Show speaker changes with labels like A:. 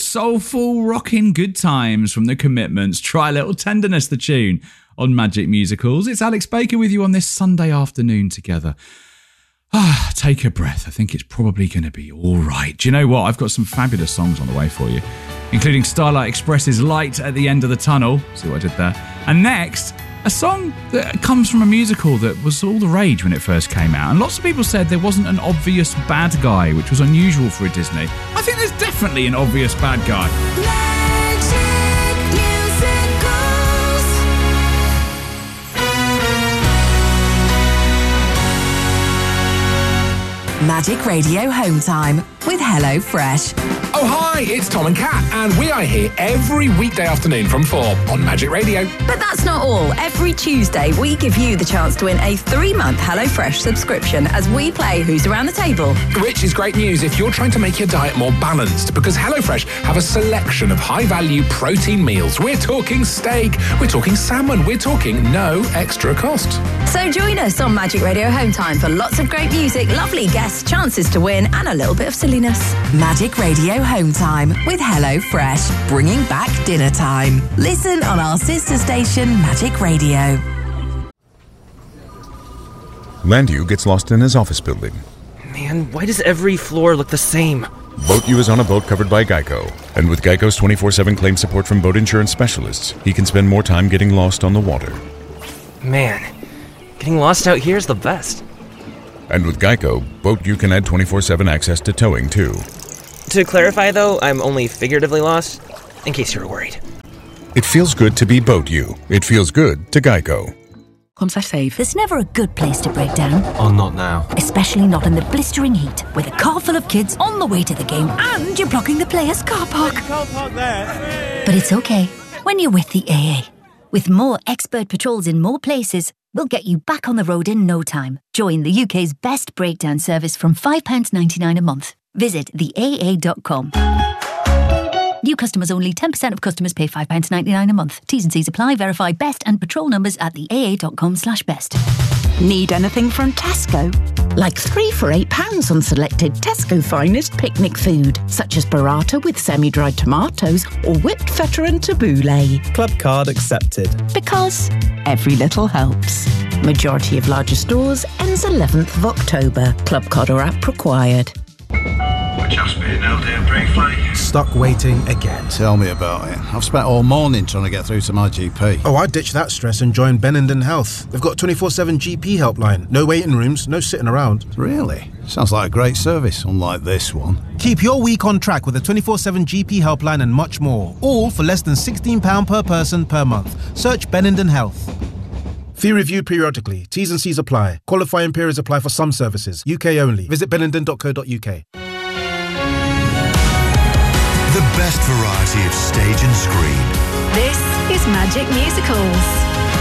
A: soulful, rocking good times from The Commitments. Try a Little Tenderness, the tune on Magic Musicals. It's Alex Baker with you on this Sunday afternoon together. Take a breath. I think it's probably going to be all right. Do you know what? I've got some fabulous songs on the way for you, including Starlight Express's Light at the End of the Tunnel. See what I did there? And next, a song that comes from a musical that was all the rage when it first came out. And lots of people said there wasn't an obvious bad guy, which was unusual for a Disney. I think there's definitely an obvious bad guy.
B: Magic Radio Home Time with Hello Fresh.
C: Oh, hi, it's Tom and Kat, and we are here every weekday afternoon from 4 on Magic Radio.
B: But that's not all. Every Tuesday, we give you the chance to win a 3-month HelloFresh subscription as we play Who's Around the Table.
C: Which is great news if you're trying to make your diet more balanced, because HelloFresh have a selection of high-value protein meals. We're talking steak, we're talking salmon, we're talking no extra cost.
B: So join us on Magic Radio Home Time for lots of great music, lovely guests, chances to win, and a little bit of silliness. Magic Radio Home Time with Hello Fresh, bringing back dinner time. Listen on our sister station, Magic Radio.
D: Landu gets lost in his office building.
E: Man, why does every floor look the same?
D: BoatU is on a boat covered by Geico. And with Geico's 24/7 claim support from boat insurance specialists, he can spend more time getting lost on the water.
E: Man, getting lost out here is the best.
D: And with Geico, BoatU can add 24/7 access to towing, too.
E: To clarify, though, I'm only figuratively lost, in case you were worried.
D: It feels good to be BoatU. It feels good to Geico.
F: Once I save.
G: There's never a good place to break down.
H: Oh, not now.
G: Especially not in the blistering heat, with a car full of kids on the way to the game and you're blocking the players' car park.
H: Can't park there.
G: But it's okay when you're with the AA. With more expert patrols in more places, we'll get you back on the road in no time. Join the UK's best breakdown service from £5.99 a month. Visit theaa.com. New customers only. 10% of customers pay £5.99 a month. T's and C's apply. Verify best and patrol numbers at theaa.com/best.
F: Need anything from Tesco? Like 3 for £8 on selected Tesco finest picnic food, such as burrata with semi-dried tomatoes or whipped feta and tabbouleh.
H: Club card accepted.
F: Because every little helps. Majority of larger stores ends 11th of October. Club card or app required.
I: Just made an LDN briefly.
J: Stuck waiting again.
K: Tell me about it. I've spent all morning trying to get through to my GP.
J: Oh, I ditched that stress and joined Benenden Health. They've got a 24/7 GP helpline. No waiting rooms, no sitting around.
K: Really? Sounds like a great service, unlike this one.
J: Keep your week on track with a 24/7 GP helpline and much more. All for less than £16 per person per month. Search Benenden Health. Fee reviewed periodically. T's and C's apply. Qualifying periods apply for some services. UK only. Visit benenden.co.uk.
I: The best variety of stage and screen.
L: This is Magic Musicals.